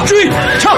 追，撤！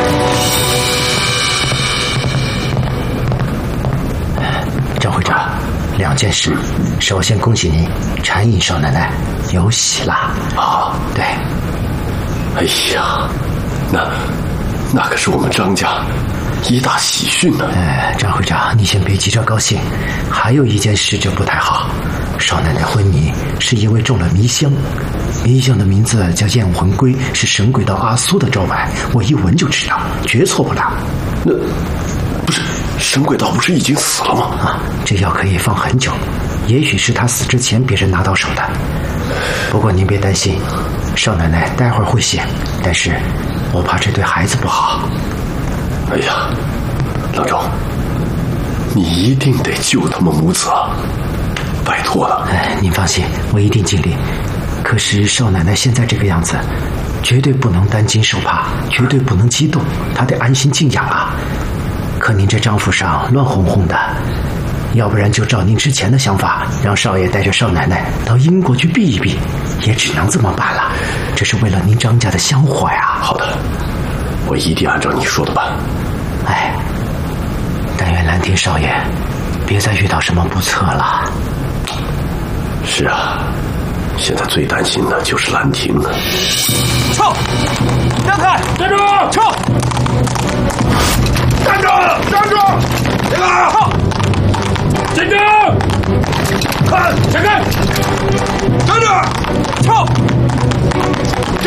张会长，2件事，首先恭喜您禅隐少奶奶有喜啦！ 啊， 对。 哎呀，那可是我们张家一大喜讯呢。 张会长，你先别急着高兴，还有1件事就不太好。少奶奶昏迷是因为中了迷香，迷香的名字叫燕魂龟，是神鬼道阿苏的招牌，我一闻就知道，绝错不了。 那不是神鬼道不是已经死了吗？ 啊，这药可以放很久，也许是他死之前别人拿到手的。不过您别担心，少奶奶待会儿会醒，但是我怕这对孩子不好。 哎呀，郎中，你一定得救他们母子啊！拜托了。 您放心，我一定尽力。可是少奶奶现在这个样子，绝对不能担惊受怕，绝对不能激动，她得安心静养啊。可您这丈夫上乱哄哄的，要不然就照您之前的想法，让少爷带着少奶奶到英国去避一避，也只能这么办了。这是为了您张家的香火呀。 好的，我一定按照你说的办。 但愿兰亭少爷别再遇到什么不测了。 是啊，现在最担心的就是兰亭了。 撤！让开！站住！撤！站住！站住！别打！站住！看！闪开！站住！撤！